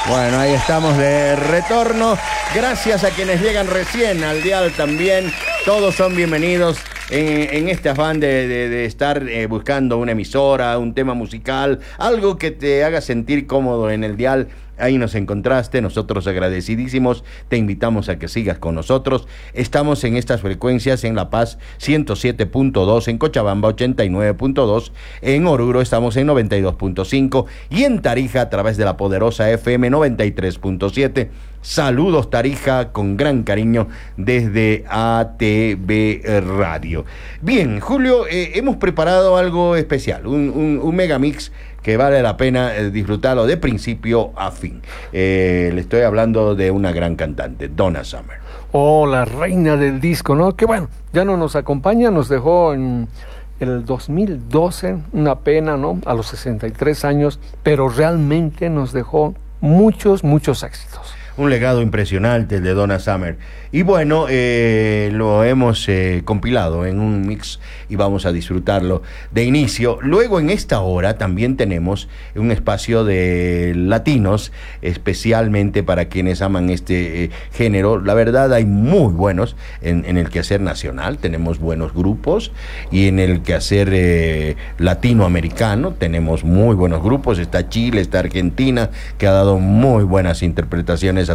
Bueno, ahí estamos de retorno. Gracias a quienes llegan recién al dial también. Todos son bienvenidos en este afán de estar buscando una emisora, un tema musical, algo que te haga sentir cómodo en el dial. Ahí nos encontraste, nosotros agradecidísimos, te invitamos a que sigas con nosotros. Estamos en estas frecuencias en La Paz 107.2, en Cochabamba 89.2, en Oruro estamos en 92.5 y en Tarija a través de la poderosa FM 93.7. Saludos Tarija, con gran cariño desde ATV Radio. Bien, Julio, hemos preparado algo especial, un megamix que vale la pena disfrutarlo de principio a fin. Le estoy hablando de una gran cantante, Donna Summer. Oh, la reina del disco, ¿no? Que bueno, ya no nos acompaña, nos dejó en el 2012, una pena, ¿no? A los 63 años, pero realmente nos dejó muchos éxitos. Un legado impresionante el de Donna Summer. Y bueno, lo hemos compilado en un mix y vamos a disfrutarlo de inicio. Luego en esta hora también tenemos un espacio de latinos, especialmente para quienes aman este género. La verdad hay muy buenos en el quehacer nacional, tenemos buenos grupos, y en el quehacer latinoamericano tenemos muy buenos grupos. Está Chile, está Argentina, que ha dado muy buenas interpretaciones a